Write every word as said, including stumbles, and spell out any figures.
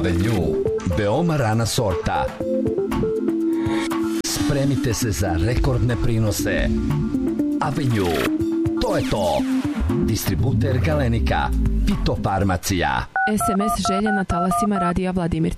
Avenue, veoma rana sorta. Spremite se za rekordne prinose. Avenue, to je to. Distributer Galenika, Fitofarmacija. es em es želja na talasima radija Vladimir